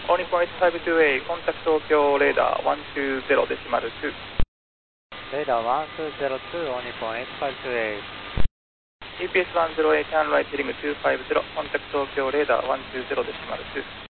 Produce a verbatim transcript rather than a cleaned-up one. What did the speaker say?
Only point five two eight, contact Tokyo radar one two zero decimal two. Radar one two zero two, only point five two eight. E P S one zero eight, turn right heading two five zero, contact Tokyo radar one two zero decimal two.